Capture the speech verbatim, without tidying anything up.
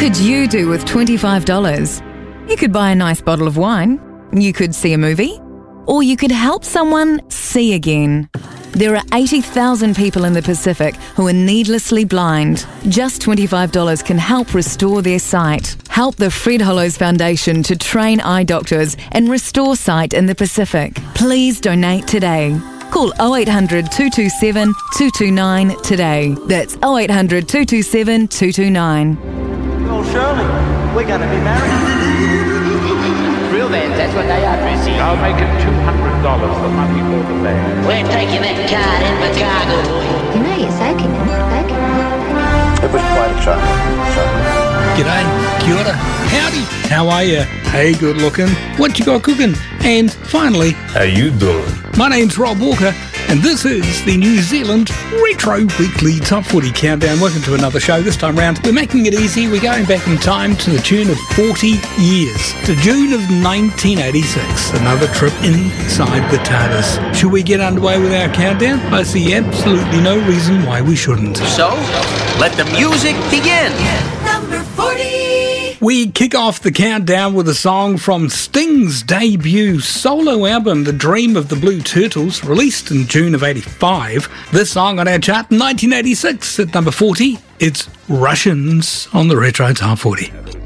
could you do with twenty-five dollars? You could buy a nice bottle of wine, you could see a movie, or you could help someone see again. There are eighty thousand people in the Pacific who are needlessly blind. Just twenty-five dollars can help restore their sight. Help the Fred Hollows Foundation to train eye doctors and restore sight in the Pacific. Please donate today. Call oh eight hundred, two two seven, two two nine today. That's oh eight hundred, two two seven, two two nine. Well, Shirley, we're going to be married. Real vans, that's what they are, Chrissy. I'll make it two hundred dollars for money for the van. We're taking that card in for cargo, boy. You know you're soaking it, soaking it. It was quite a shock. G'day, kia ora, howdy, how are you? Hey, good looking, what you got cooking? And finally, how you doing? My name's Rob Walker, and this is the New Zealand Retro Weekly Top forty Countdown. Welcome to another show. This time round, we're making it easy. We're going back in time to the tune of forty years, to June of nineteen eighty-six. Another trip inside the TARDIS. Should we get underway with our countdown? I see absolutely no reason why we shouldn't. So, let the music begin. Number forty. We kick off the countdown with a song from Sting's debut solo album, The Dream of the Blue Turtles, released in June of eighty-five. This song on our chart in nineteen eighty-six at number forty. It's Russians on the Retro Top forty.